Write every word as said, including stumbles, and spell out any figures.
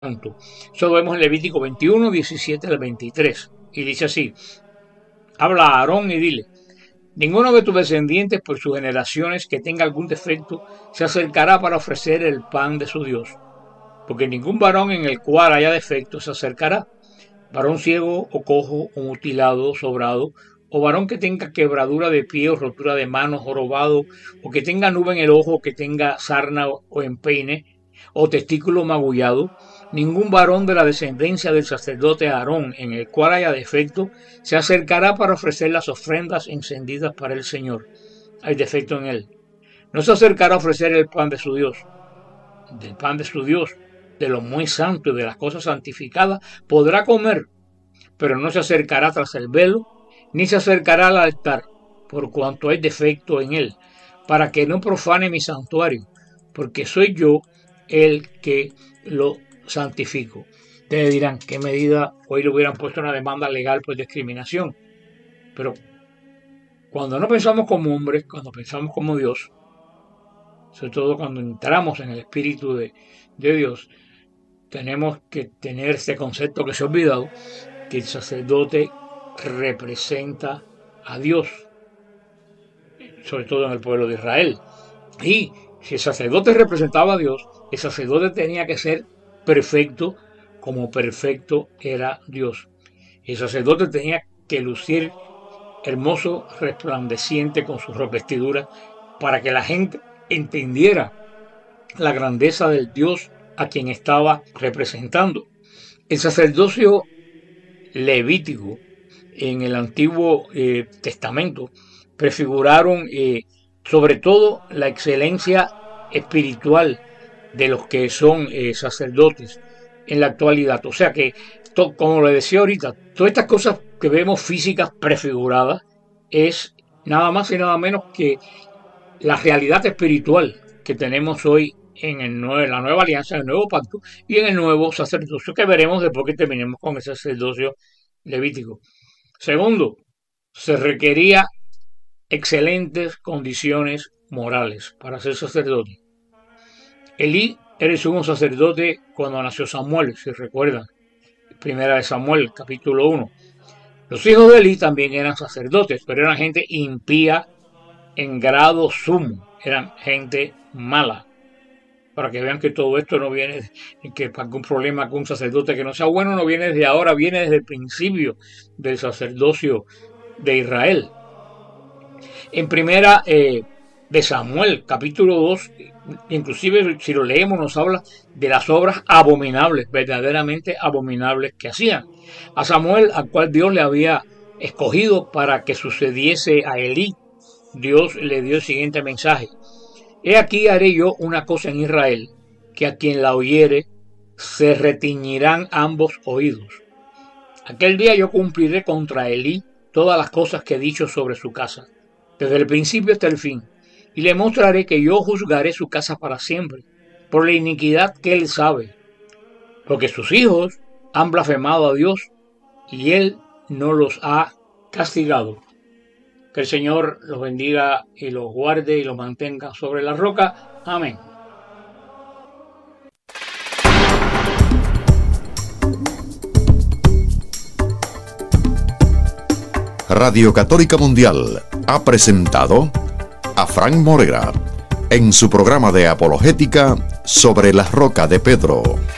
santo. Eso lo vemos en Levítico veintiuno, diecisiete al veintitrés. Y dice así: habla a Aarón y dile: ninguno de tus descendientes por sus generaciones que tenga algún defecto se acercará para ofrecer el pan de su Dios, porque ningún varón en el cual haya defecto se acercará, varón ciego o cojo o mutilado o sobrado, o varón que tenga quebradura de pie o rotura de manos, jorobado, o que tenga nube en el ojo, o que tenga sarna o empeine, o testículo magullado. Ningún varón de la descendencia del sacerdote Aarón en el cual haya defecto se acercará para ofrecer las ofrendas encendidas para el Señor. Hay defecto en él. No se acercará a ofrecer el pan de su Dios. Del pan de su Dios, de lo muy santo y de las cosas santificadas, podrá comer, pero no se acercará tras el velo, ni se acercará al altar, por cuanto hay defecto en él, para que no profane mi santuario, porque soy yo el que lo santifico. Ustedes dirán, ¿qué medida hoy le hubieran puesto una demanda legal por discriminación? Pero cuando no pensamos como hombres, cuando pensamos como Dios, sobre todo cuando entramos en el Espíritu de, de Dios, tenemos que tener este concepto que se ha olvidado, que el sacerdote representa a Dios, sobre todo en el pueblo de Israel. Y si el sacerdote representaba a Dios, el sacerdote tenía que ser perfecto, como perfecto era Dios. El sacerdote tenía que lucir hermoso, resplandeciente con sus vestiduras, para que la gente entendiera la grandeza del Dios a quien estaba representando. El sacerdocio levítico en el Antiguo eh, Testamento prefiguraron eh, sobre todo la excelencia espiritual de los que son eh, sacerdotes en la actualidad. O sea que, to, como le decía ahorita, todas estas cosas que vemos físicas prefiguradas es nada más y nada menos que la realidad espiritual que tenemos hoy en, el nuevo, en la nueva alianza, en el nuevo pacto y en el nuevo sacerdocio, que veremos después que terminemos con el sacerdocio levítico. Segundo, se requería excelentes condiciones morales para ser sacerdote. Elí era el sumo sacerdote cuando nació Samuel, si recuerdan, primera de Samuel, capítulo uno. Los hijos de Elí también eran sacerdotes, pero eran gente impía en grado sumo, eran gente mala. Para que vean que todo esto no viene, que para algún problema con un sacerdote que no sea bueno, no viene desde ahora, viene desde el principio del sacerdocio de Israel. En primera eh, de Samuel, capítulo dos, inclusive si lo leemos nos habla de las obras abominables, verdaderamente abominables que hacían. A Samuel, al cual Dios le había escogido para que sucediese a Elí, Dios le dio el siguiente mensaje: he aquí haré yo una cosa en Israel, que a quien la oyere se retiñirán ambos oídos. Aquel día yo cumpliré contra Elí todas las cosas que he dicho sobre su casa, desde el principio hasta el fin, y le mostraré que yo juzgaré su casa para siempre, por la iniquidad que él sabe, porque sus hijos han blasfemado a Dios, y él no los ha castigado. Que el Señor los bendiga y los guarde y los mantenga sobre la roca. Amén. Radio Católica Mundial ha presentado a Frank Morera en su programa de apologética sobre la roca de Pedro.